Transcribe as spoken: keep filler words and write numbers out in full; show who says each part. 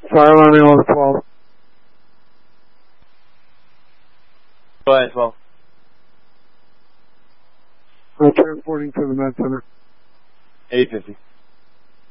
Speaker 1: Fire landing on twelve.
Speaker 2: Go ahead, twelve.
Speaker 1: I'm transporting to the med center.
Speaker 2: eight fifty.